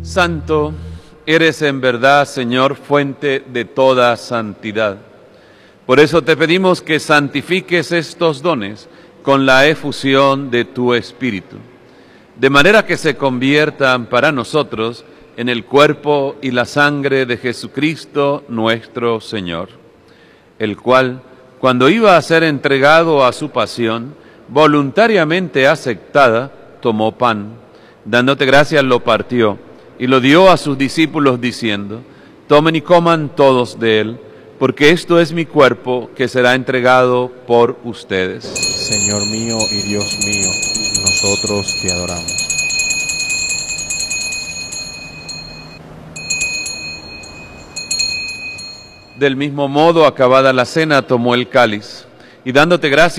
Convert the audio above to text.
Santo, eres en verdad, Señor, fuente de toda santidad. Por eso te pedimos que santifiques estos dones con la efusión de tu Espíritu, de manera que se conviertan para nosotros en el cuerpo y la sangre de Jesucristo nuestro Señor, el cual, cuando iba a ser entregado a su pasión, voluntariamente aceptada, tomó pan, dándote gracias lo partió, y lo dio a sus discípulos diciendo: tomen y coman todos de él, porque esto es mi cuerpo que será entregado por ustedes. Señor mío y Dios mío, nosotros te adoramos. Del mismo modo, acabada la cena, tomó el cáliz, y dándote gracias,